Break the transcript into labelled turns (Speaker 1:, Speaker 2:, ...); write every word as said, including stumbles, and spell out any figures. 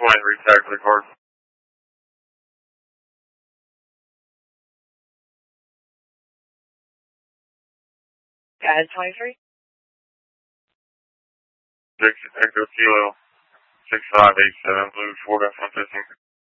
Speaker 1: twenty, retag the card.
Speaker 2: Guys, twenty-three.
Speaker 1: six, Echo Kilo, six five eight seven, Blue, four, F one fifteen.